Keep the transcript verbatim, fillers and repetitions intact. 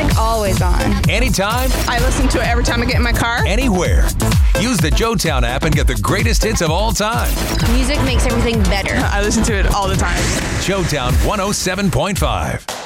like always on. Anytime, I listen to it every time I get in my car. anywhere. Use the Joetown app and get the greatest hits of all time. Music makes everything better. I listen to it all the time. Joetown one oh seven point five.